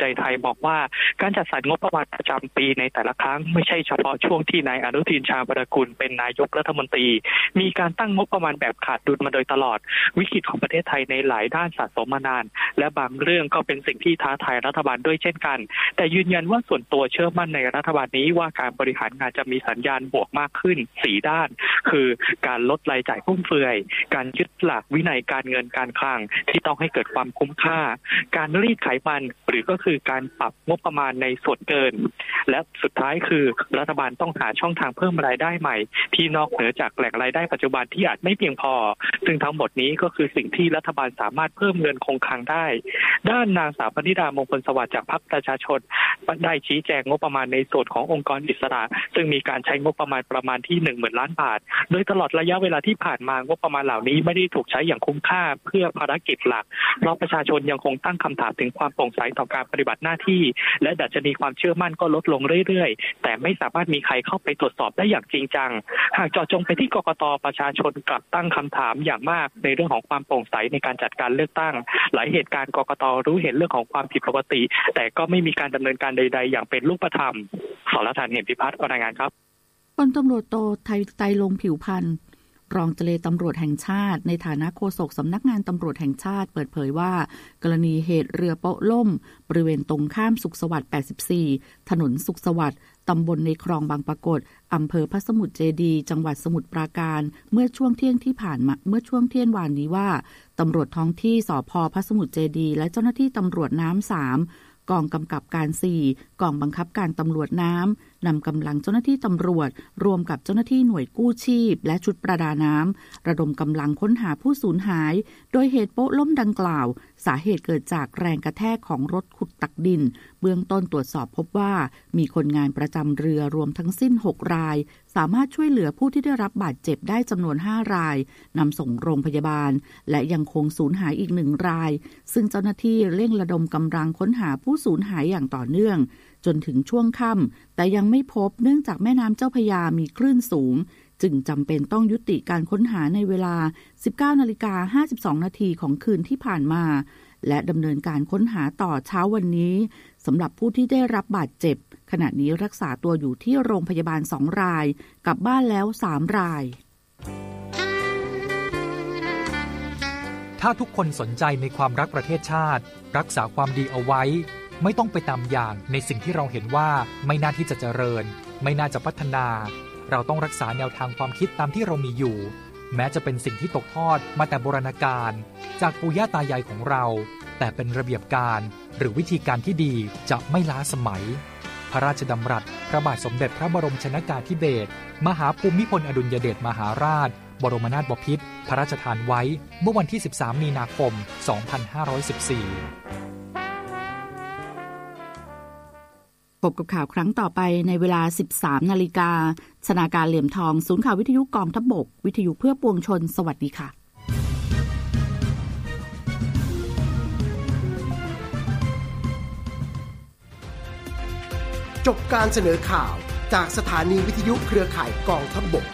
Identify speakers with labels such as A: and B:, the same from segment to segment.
A: ใจไทยบอกว่าการจัดสรรงบประมาณประจำปีในแต่ละครั้งไม่ใช่เฉพาะช่วงที่นายอนุทินชาญวิรากูลเป็นนายกรัฐมนตรีมีการตั้งงบประมาณแบบขาดดุลมาโดยตลอดวิกฤตของประเทศไทยในหลายด้านสะสมมานานและบางเรื่องก็เป็นสิ่งที่ท้าทายรัฐบาลด้วยเช่นกันแต่ยืนยันว่าส่วนตัวเชื่อมั่นในรัฐบาลนี้ว่าการบริหารงานจะมีสัญญาณบวกมากขึ้น4ด้านคือการลดรายจ่ายฟุ่มเฟือยการยึดหลักวินัยการเงินการคลังที่ต้องให้เกิดความคุ้มค่าการรีดไขมันหรือก็คือการปรับงบประมาณในส่วนเกินและสุดท้ายคือรัฐบาลต้องหาช่องทางเพิ่มรายได้ใหม่ที่นอกเหนือจากแหล่งรายได้ปัจจุบันที่อาจไม่เพียงพอซึ่งทั้งหมดนี้ก็คือสิ่งที่รัฐบาลสามารถเพิ่มเงินคงคลังได้ด้านนางสาวปณิดามงคลสวัสดิ์จากพรรคประชาชนได้ชี้แจงงบประมาณในส่วนขององค์กรอิสระซึ่งมีการใช้งบประมาณที่ 10,000 ล้านบาทโดยตลอดระยะเวลาที่ผ่านมางบประมาณเหล่านี้ไม่ได้ถูกใช้อย่างคุ้มค่าเพื่อภารกิจหลักเพราะประชาชนยังคงตั้งคำถามถึงความโปร่งใสต่อการปฏิบัติหน้าที่และดัชนีความเชื่อมั่นก็ลดลงเรื่อยๆแต่ไม่สามารถมีใครเข้าไปตรวจสอบได้อย่างจริงจังหากเจาะจงไปที่กกต.ประชาชนกลับตั้งคำถามอย่างมากในเรื่องของความโปร่งใสในการจัดการเลือกตั้งหลายเหตุการณ์กกต.รู้เห็นเรื่องของความผิดปกติแต่ก็ไม่มีการดำเนินการใดๆอย่างเป็นรูปธรรมสรฐาน เหมพิพัฒน์รายงานครับ
B: พลตำรวจโทไตรรงค์ผิวพรรณรองเจรตำรวจแห่งชาติในฐานะโฆษกสำนักงานตำรวจแห่งชาติเปิดเผยว่ากรณีเหตุเรือโป๊ะล่มบริเวณตรงข้ามสุขสวัสดิ์84ถนนสุขสวัสดิ์ตำบลในคลองบางปรากฏอำเภอพระสมุทรเจดีย์จังหวัดสมุทรปราการเมื่อช่วงเที่ยงวานนี้ว่าตำรวจท้องที่สภ.พระสมุทรเจดีย์และเจ้าหน้าที่ตำรวจน้ำ3กองกำกับการ4กองบังคับการตำรวจน้ำนำกำลังเจ้าหน้าที่ตำรวจรวมกับเจ้าหน้าที่หน่วยกู้ชีพและชุดประดาน้ำระดมกำลังค้นหาผู้สูญหายโดยเหตุโป๊ะล่มดังกล่าวสาเหตุเกิดจากแรงกระแทกของรถขุดตักดินเบื้องต้นตรวจสอบพบว่ามีคนงานประจำเรือรวมทั้งสิ้น6รายสามารถช่วยเหลือผู้ที่ได้รับบาดเจ็บได้จำนวน5รายนำส่งโรงพยาบาลและยังคงสูญหายอีก1รายซึ่งเจ้าหน้าที่เร่งระดมกำลังค้นหาผู้สูญหายอย่างต่อเนื่องจนถึงช่วงค่ำแต่ยังไม่พบเนื่องจากแม่น้ำเจ้าพระยามีคลื่นสูงจึงจำเป็นต้องยุติการค้นหาในเวลา 19:52 นาทีของคืนที่ผ่านมาและดำเนินการค้นหาต่อเช้าวันนี้สำหรับผู้ที่ได้รับบาดเจ็บขณะนี้รักษาตัวอยู่ที่โรงพยาบาล2รายกลับบ้านแล้ว3ราย
C: ถ้าทุกคนสนใจในความรักประเทศชาติรักษาความดีเอาไว้ไม่ต้องไปตามอย่างในสิ่งที่เราเห็นว่าไม่น่าที่จะเจริญไม่น่าจะพัฒนาเราต้องรักษาแนวทางความคิดตามที่เรามีอยู่แม้จะเป็นสิ่งที่ตกทอดมาแต่โบราณกาลจากปู่ย่าตายายของเราแต่เป็นระเบียบการหรือวิธีการที่ดีจะไม่ล้าสมัยพระราชดำรัสพระบาทสมเด็จพระบรมชนกาธิเบศรมหาภูมิพลอดุลยเดชมหาราชบรมนาถบพิตรพระราชทานไว้เมื่อวันที่13มีนาคม2514
B: พบกับข่าวครั้งต่อไปในเวลา 13 นาฬิกาชนาการเหลี่ยมทองศูนย์ข่าววิทยุกองทัพบกวิทยุเพื่อปวงชนสวัสดีค่ะ
D: จบการเสนอข่าวจากสถานีวิทยุเครือข่ายกองทัพบก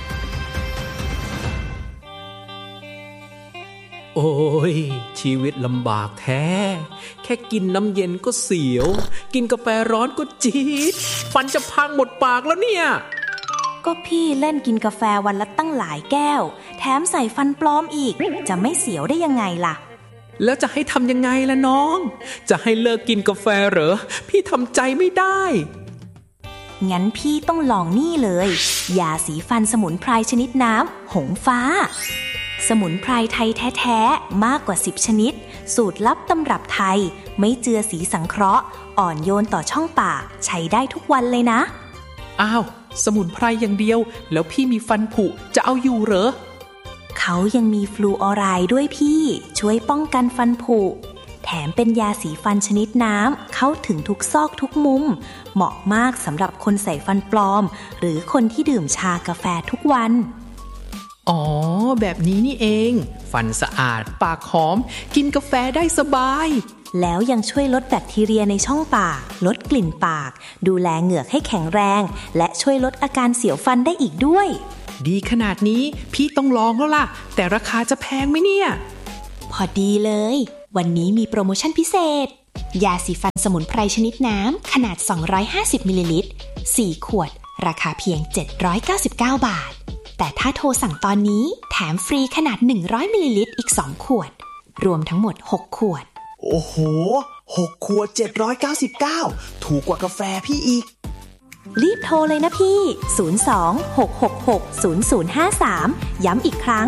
E: โอ้ยชีวิตลำบากแท้แค่กินน้ำเย็นก็เสียวกินกาแฟร้อนก็จี๊ดฟันจะพังหมดปากแล้วเนี่ย
F: ก็พี่เล่นกินกาแฟวันละตั้งหลายแก้วแถมใส่ฟันปลอมอีกจะไม่เสียวได้ยังไงล่ะ
E: แล้วจะให้ทำยังไงล่ะน้องจะให้เลิกกินกาแฟเหรอพี่ทำใจไม่ได้
F: งั้นพี่ต้องลองนี่เลยยาสีฟันสมุนไพรชนิดน้ำหงฟ้าสมุนไพรไทยแท้ๆมากกว่า10ชนิดสูตรลับตำรับไทยไม่เจือสีสังเคราะห์อ่อนโยนต่อช่องปากใช้ได้ทุกวันเลยนะ
E: อ้าวสมุนไพรอย่างเดียวแล้วพี่มีฟันผุจะเอาอยู่เหรอ
F: เขายังมีฟลูออไรด์ด้วยพี่ช่วยป้องกันฟันผุแถมเป็นยาสีฟันชนิดน้ำเข้าถึงทุกซอกทุกมุมเหมาะมากสำหรับคนใส่ฟันปลอมหรือคนที่ดื่มชากาแฟทุกวัน
E: อ๋อแบบนี้นี่เองฟันสะอาดปากหอมกินกาแฟได้สบาย
F: แล้วยังช่วยลดแบคทีเรียในช่องปากลดกลิ่นปากดูแลเหงือกให้แข็งแรงและช่วยลดอาการเสียวฟันได้อีกด้วย
E: ดีขนาดนี้พี่ต้องลองแล้วล่ะแต่ราคาจะแพงไหมเนี่ย
F: พอดีเลยวันนี้มีโปรโมชั่นพิเศษยาสีฟันสมุนไพรชนิดน้ำขนาด250มิลลิลิตร4ขวดราคาเพียง799 บาทแต่ถ้าโทรสั่งตอนนี้แถมฟรีขนาด100มิลลิลิตรอีก2ขวดรวมทั้งหมด6ขวด
D: โอ้โห6ขวด799ถูกกว่ากาแฟพี่อีก
F: รีบโทรเลยนะพี่02-666-0053ย้ำอีกครั้ง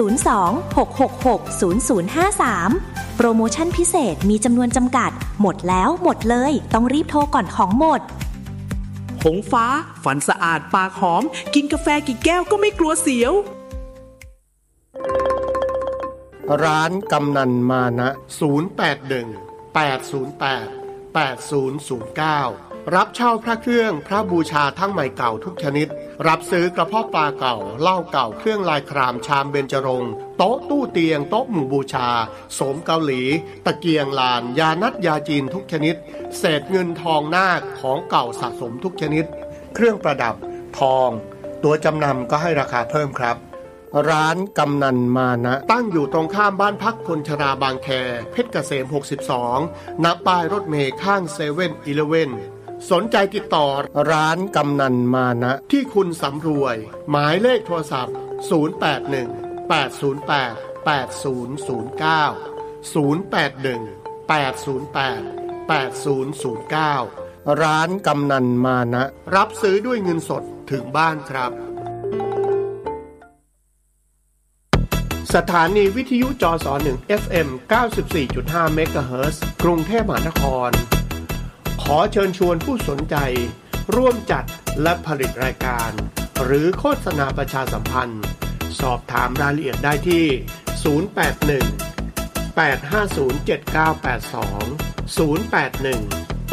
F: 02-666-0053โปรโมชั่นพิเศษมีจำนวนจำกัดหมดแล้วหมดเลยต้องรีบโทรก่อนของหมด
E: หงฟ้าฟันสะอาดปากหอมกินกาแฟกี่แก้วก็ไม่กลัวเสียว
D: ร้านกำนันมานะ081-808-8009รับเช่าพระเครื่องพระบูชาทั้งใหม่เก่าทุกชนิดรับซื้อกระเพาะปลาเก่าเหล้าเก่าเครื่องลายครามชามเบญจรงค์โต๊ะตู้เตียงโต๊ะหมู่บูชาโสมเกาหลีตะเกียงลานยานัดยาจีนทุกชนิดเศษเงินทองนาคของเก่าสะสมทุกชนิดเครื่องประดับทองตัวจำนำก็ให้ราคาเพิ่มครับร้านกำนันมานะตั้งอยู่ตรงข้ามบ้านพักคนชราบางแคเพชรเกษม62ณป้ายรถเมล์ข้าง7-Elevenสนใจติดต่อร้านกำนันมานะที่คุณสำรวยหมายเลขโทรศัพท์081-808-8009 ร้านกำนันมานะรับซื้อด้วยเงินสดถึงบ้านครับสถานีวิทยุจส1 FM 94.5 เมกะเฮิรตซ์กรุงเทพมหานครขอเชิญชวนผู้สนใจร่วมจัดและผลิตรายการหรือโฆษณาประชาสัมพันธ์สอบถามรายละเอียดได้ที่081-850-7982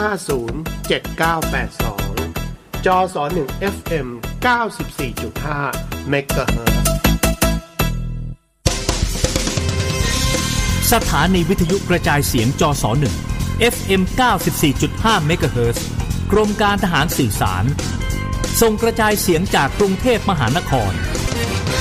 D: 081-850-7982 จส1 FM 94.5 เมกะเฮิรตซ์
G: สถานีวิทยุกระจายเสียงจส1 FM 94.5 เมกะเฮิรตซ์กรมการทหารสื่อสารส่งกระจายเสียงจากกรุงเทพมหานคร